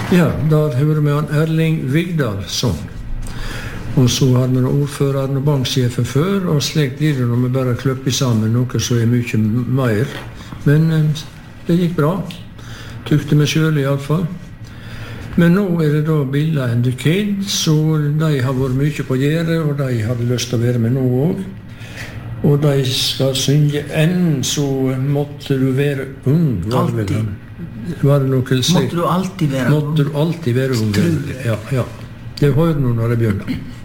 Ja, der hører vi han Erling Vigdal sånn. Og så hadde vi ordføreren og banksjefen før, og slik blir det når vi bare kløpper sammen noe så mye mer. Men det gikk bra. Tykte meg selv i alle fall. Men nå det da Billa and the Kid, så de har vært mye på gjerdet, og de hadde lyst til å være med nå også. Og de skal synge enn, så måtte du være ung. Alltid. Var det noe Måtte du alltid være ung? Måtte du alltid være ung. Ja. Det hører du når det begynner.